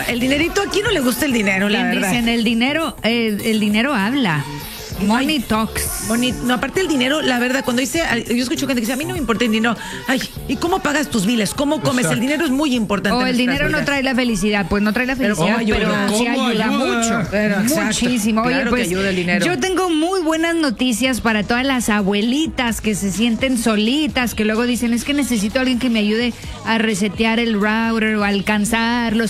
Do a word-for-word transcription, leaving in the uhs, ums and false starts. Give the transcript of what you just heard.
el dinerito, ¿a quién no le gusta el dinero, la verdad? Dicen, el dinero, eh, el dinero habla. Money Ay, talks. Money, no, aparte el dinero, la verdad, cuando dice, yo escucho gente que dice, a mí no me importa el dinero. Ay, ¿y cómo pagas tus biles? ¿Cómo comes? Exacto. El dinero es muy importante. O en el nuestras dinero no vidas. trae la felicidad. Pues no trae la Pero felicidad, ¿cómo pero, ayuda? sí ¿Cómo ayuda, ayuda? mucho. Pero, exacto. Muchísimo. Oye, Claro que pues ayuda el dinero. yo tengo muy buenas noticias para todas las abuelitas que se sienten solitas, que luego dicen, es que necesito a alguien que me ayude a resetear el router o a alcanzar los